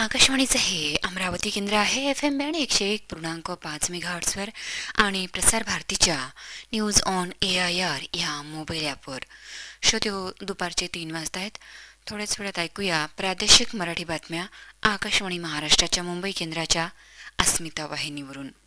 आकाशवाणीचं हे अमरावती केंद्र आहे. FM बँड 101.5 मेगाहर्ट्झवर आणि प्रसार भारतीच्या न्यूज ऑन AIR या मोबाईल ॲपवर. श्रोत्यो, दुपारचे 3 वाजता आहेत. थोड्याच वेळात ऐकूया प्रादेशिक मराठी बातम्या आकाशवाणी महाराष्ट्राच्या मुंबई केंद्राच्या अस्मिता वाहिनीवरून.